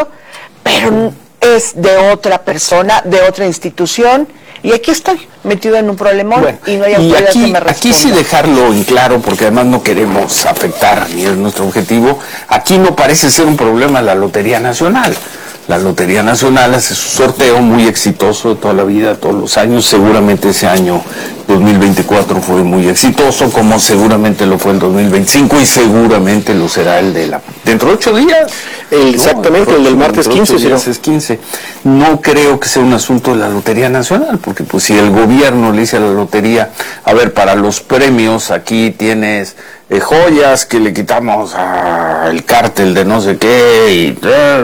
dinero, pero es de otra persona, de otra institución, y aquí estoy metido en un problemón, bueno, y no hay autoridad que me responda. Aquí sí dejarlo en claro, porque además no queremos afectar, ni es nuestro objetivo. Aquí no parece ser un problema la Lotería Nacional. La Lotería Nacional hace su sorteo muy exitoso de toda la vida, todos los años. Seguramente ese año 2024 fue muy exitoso, como seguramente lo fue el 2025 y seguramente lo será el de dentro de 8 días. Exactamente, el del martes 15. Es 15. No creo que sea un asunto de la Lotería Nacional, porque pues si el gobierno le dice a la lotería, a ver, para los premios aquí tienes joyas que le quitamos al cártel de no sé qué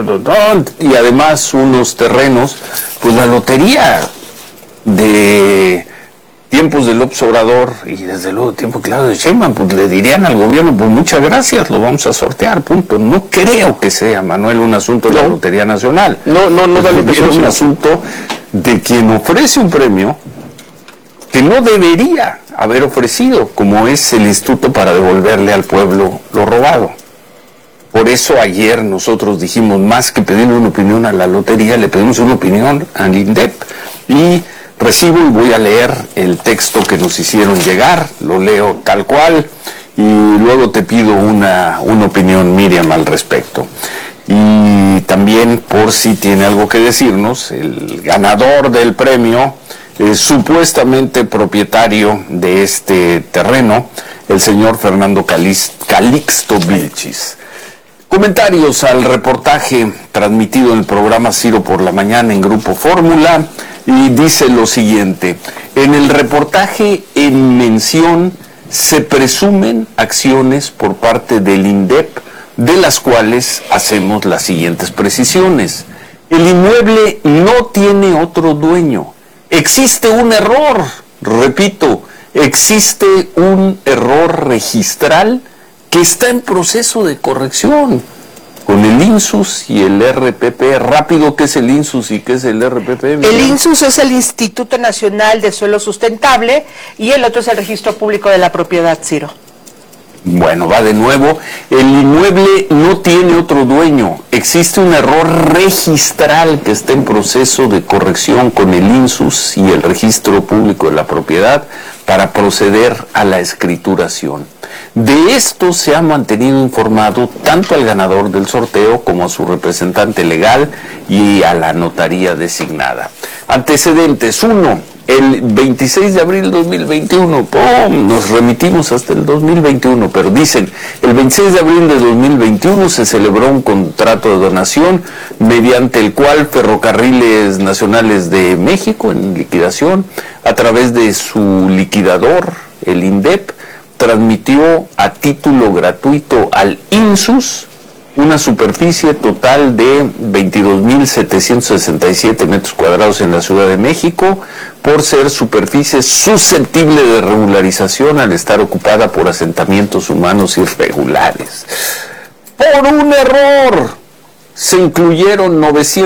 y además unos terrenos, pues la lotería de tiempos de López Obrador y desde luego tiempo claro de Sheinbaum, pues le dirían al gobierno, pues muchas gracias, lo vamos a sortear, punto. No creo que sea, Manuel, un asunto de la Lotería Nacional. No es un asunto de quien ofrece un premio que no debería haber ofrecido, como es el Instituto para devolverle al pueblo lo robado. Por eso ayer nosotros dijimos, más que pedirle una opinión a la lotería, le pedimos una opinión al INDEP. Y recibo y voy a leer el texto que nos hicieron llegar, lo leo tal cual, y luego te pido una opinión, Miriam, al respecto. Y también, por si tiene algo que decirnos, el ganador del premio, supuestamente propietario de este terreno, el señor Fernando Calixto Vilchis. Comentarios al reportaje transmitido en el programa Ciro por la Mañana en Grupo Fórmula, y dice lo siguiente: en el reportaje en mención se presumen acciones por parte del INDEP, de las cuales hacemos las siguientes precisiones. El inmueble no tiene otro dueño. Existe un error, repito, existe un error registral que está en proceso de corrección con el INSUS y el RPP. Rápido, ¿qué es el INSUS y qué es el RPP? El INSUS es el Instituto Nacional de Suelo Sustentable y el otro es el Registro Público de la Propiedad, Ciro. Bueno, va de nuevo. El inmueble no tiene otro dueño. Existe un error registral que está en proceso de corrección con el INSUS y el Registro Público de la Propiedad para proceder a la escrituración. De esto se ha mantenido informado tanto al ganador del sorteo como a su representante legal y a la notaría designada. Antecedentes: 1. El 26 de abril de 2021, nos remitimos hasta el 2021, pero dicen, el 26 de abril de 2021 se celebró un contrato de donación mediante el cual Ferrocarriles Nacionales de México, en liquidación, a través de su liquidador, el INDEP, transmitió a título gratuito al INSUS una superficie total de 22.767 metros cuadrados en la Ciudad de México, por ser superficie susceptible de regularización al estar ocupada por asentamientos humanos irregulares. Por un error, se incluyeron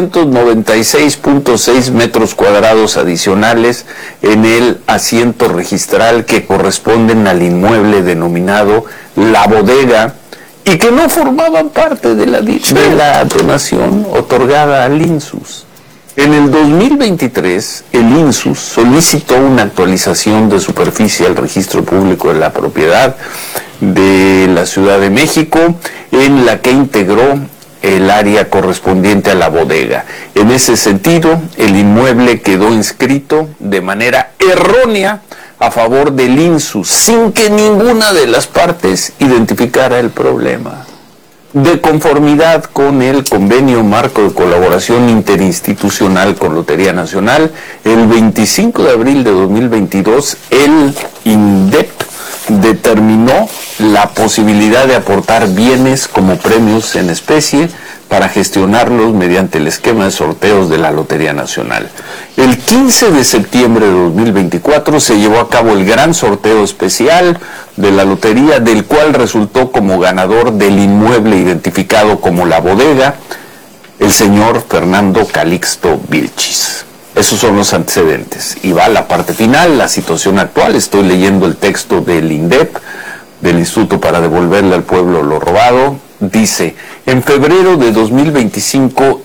996.6 metros cuadrados adicionales en el asiento registral que corresponden al inmueble denominado La Bodega, y que no formaban parte de la donación otorgada al INSUS. En el 2023, el INSUS solicitó una actualización de superficie al Registro Público de la Propiedad de la Ciudad de México, en la que integró el área correspondiente a la bodega. En ese sentido, el inmueble quedó inscrito de manera errónea a favor del INSUS, sin que ninguna de las partes identificara el problema. De conformidad con el convenio marco de colaboración interinstitucional con Lotería Nacional, el 25 de abril de 2022, el INDEP determinó la posibilidad de aportar bienes como premios en especie para gestionarlos mediante el esquema de sorteos de la Lotería Nacional. El 15 de septiembre de 2024 se llevó a cabo el gran sorteo especial de la lotería, del cual resultó como ganador del inmueble identificado como La Bodega el señor Fernando Calixto Vilchis. Esos son los antecedentes. Y va la parte final, la situación actual. Estoy leyendo el texto del INDEP, del Instituto para devolverle al pueblo lo robado. Dice: en febrero de 2025